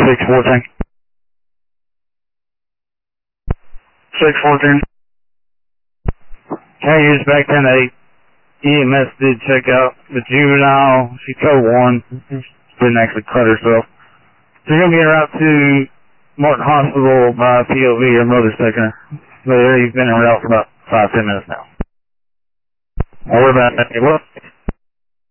614. 614. Okay, here's back 10-8. EMS did check out the juvenile. She code 1. Didn't actually cut herself. So you're going to get her out to Martin Hospital by POV. Her mother's taking her. But he's been en route for about 5-10 minutes now. I'll worry about that.